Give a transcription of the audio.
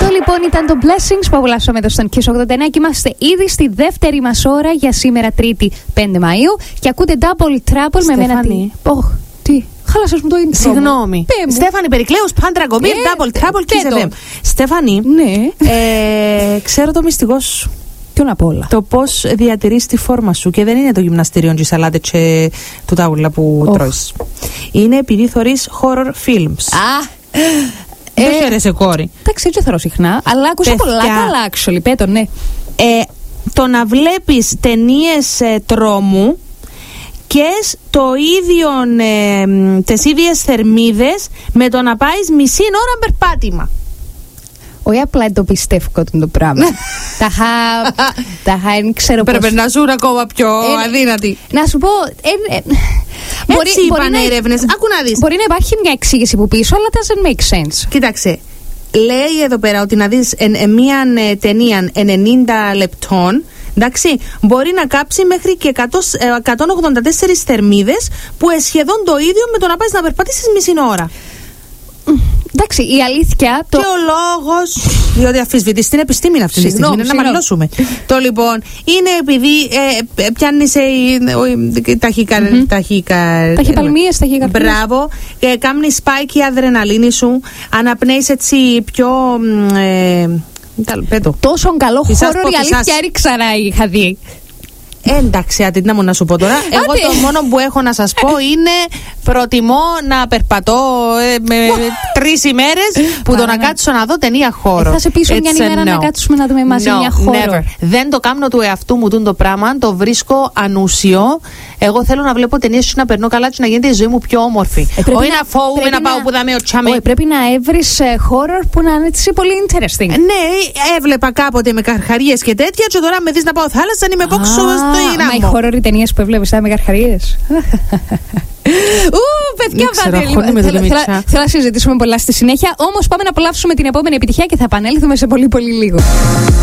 Λοιπόν, ήταν το Blessings που απολαύσαμε εδώ στον Kiss 89 και είμαστε ήδη στη δεύτερη μας ώρα για σήμερα, Τρίτη 5 Μαΐου. Και ακούτε Double Trouble με μένα. Τι. Χάλασες μου το intro. Συγγνώμη. Στέφανη Περικλέους, Πάντρα Γκομπίρ, Double Trouble, Kiss FM. Στέφανη, ναι. Ξέρω το μυστικό σου. Ποιον απ' όλα? Το πώς διατηρείς τη φόρμα σου. Και δεν είναι το γυμναστήριο και οι σαλάτες και του τάουλα που τρώεις. Είναι επειδή θωρείς horror films. Δεν χαίρεσαι, κόρη. Εντάξει, έτσι θεωρώ συχνά, αλλά άκουσα πολλά καλά, actually. Πέτω, ναι. Το να βλέπεις ταινίες τρόμου και τις ίδιες θερμίδες με το να πάεις μισή ώρα περπάτημα. Όχι απλά το πιστεύω το πράγμα. Τα χα, ξέρω πώς. Πρέπει να ζουν ακόμα πιο αδύνατοι. Να σου πω. Έτσι είπαν οι έρευνες. Άκου να δεις. Μπορεί να υπάρχει μια εξήγηση που πίσω, αλλά doesn't make sense. Κοίταξε. Λέει εδώ πέρα ότι να δεις μια ταινία 90 λεπτών, εντάξει, μπορεί να κάψει μέχρι και 184 θερμίδες, που σχεδόν το ίδιο με το να πας να περπατήσεις μισή ώρα. Εντάξει, η αλήθεια. Και ο λόγος. Διότι αφισβητείς την επιστήμη αυτή τη στιγμή, να μαγνώσουμε. Το λοιπόν είναι επειδή πιάνεις ταχυπαλμίες, ταχυκαρδίες. Μπράβο. Κάμνεις spike η αδρεναλίνη σου. Αναπνέεις έτσι πιο. Τόσο καλό χώρο η αλήθεια έριξα να είχα δει. Εντάξει, Ατίνα μου, να σου πω τώρα. Εγώ το μόνο που έχω να σας πω είναι προτιμώ να περπατώ με 3 ημέρες που το να κάτσω να δω ταινία χώρο. Θα σε πείσω μια ημέρα να κάτσουμε να δούμε μαζί μια χώρο. Δεν το κάνω του εαυτού μου το πράγμα, το βρίσκω ανούσιο. Εγώ θέλω να βλέπω ταινίες και να περνώ καλά και να γίνεται η ζωή μου πιο όμορφη. Όχι να φόβομαι να πάω που δάμε ο τσάμε. Πρέπει να έβρεις horror που να είναι έτσι πολύ interesting. Ναι, έβλεπα κάποτε με καρχαρίες και τέτοια, και τώρα με δεις να πάω θάλασσα ή με πόξω. Μα οι horror οι ταινίες που έβλεπες με καρχαρίες. Παιδιά, θέλω να συζητήσουμε πολλά στη συνέχεια. Όμως πάμε να απολαύσουμε την επόμενη επιτυχία και θα επανέλθουμε σε πολύ πολύ λίγο.